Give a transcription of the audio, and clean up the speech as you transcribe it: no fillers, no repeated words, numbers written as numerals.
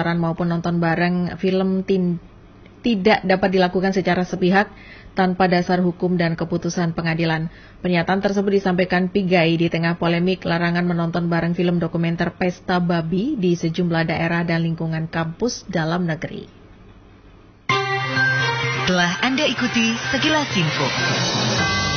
siaran maupun nonton bareng film tidak dapat dilakukan secara sepihak tanpa dasar hukum dan keputusan pengadilan. Pernyataan tersebut disampaikan Pigai di tengah polemik larangan menonton bareng film dokumenter Pesta Babi di sejumlah daerah dan lingkungan kampus dalam negeri. Telah Anda ikuti Sekilas Info.